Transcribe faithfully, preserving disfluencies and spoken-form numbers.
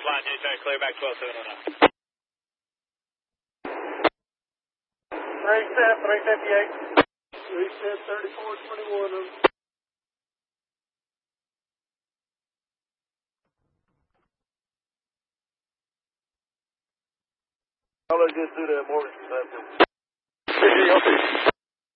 line, J-Track, clear back twelve seven oh nine. Reset, three fifty-eight. Reset, thirty-four twenty-one. I'll let you do that, Morgan.